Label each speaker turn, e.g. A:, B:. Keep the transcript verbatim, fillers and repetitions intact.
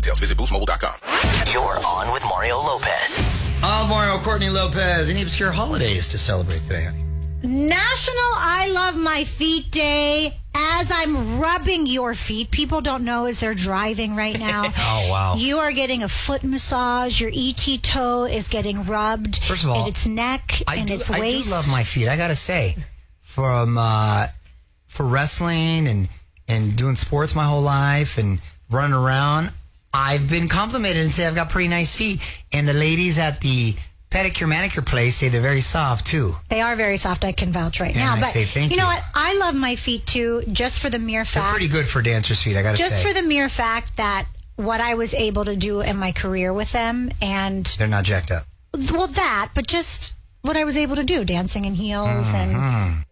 A: details. Visit boost mobile dot com.
B: You're on with Mario Lopez.
C: Oh, Mario, Courtney Lopez. Any obscure holidays to celebrate today, honey?
D: National I Love My Feet Day. As I'm rubbing your feet, people don't know as they're driving right now.
C: Oh, wow.
D: You are getting a foot massage. Your E T toe is getting rubbed.
C: First of all,
D: in its neck
C: I
D: and
C: do,
D: its
C: I
D: waist.
C: do love my feet. I got to say, from uh, for wrestling and, and doing sports my whole life and running around, I've been complimented and say I've got pretty nice feet. And the ladies at the pedicure manicure place say they're very soft too.
D: They are very soft. I can vouch right
C: And
D: now.
C: I
D: But
C: say thank
D: you know
C: you.
D: what? I love my feet too, just for the mere
C: They're
D: fact.
C: pretty good for dancers' feet, I got to say.
D: Just for the mere fact that what I was able to do in my career with them, and
C: They're not jacked up.
D: well, that, but just what I was able to do, dancing in heels
C: Mm-hmm.
D: and